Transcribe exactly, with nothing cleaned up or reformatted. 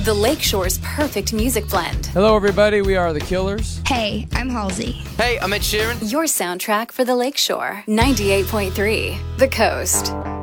The Lakeshore's perfect music blend. Hello, everybody. We are The Killers. Hey, I'm Halsey. Hey, I'm Ed Sheeran. Your soundtrack for the Lakeshore. ninety-eight point three, The Coast.